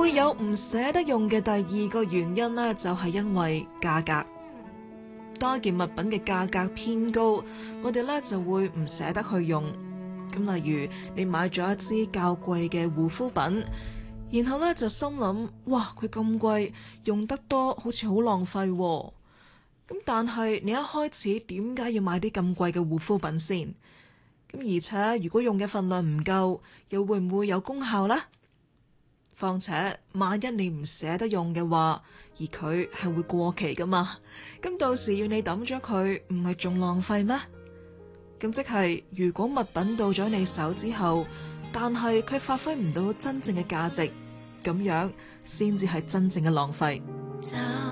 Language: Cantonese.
會有唔捨得用嘅第二個原因呢，就係因為價格。當一件物品嘅價格偏高，我哋呢就會唔捨得去用。咁例如你買咗一支較貴嘅護膚品，然後呢就心諗，哇，佢咁貴，用得多好似好浪費喎。咁但係你一開始點解要買啲咁貴嘅護膚品先？咁而且如果用嘅份量唔夠，又會唔會有功效呢？況且萬一你唔捨得用嘅話，而佢係會過期噶嘛？咁到時要你抌咗佢，唔係仲浪費咩？咁即係如果物品到咗你手之後，但係佢發揮唔到真正嘅價值，咁樣先至係真正嘅浪費。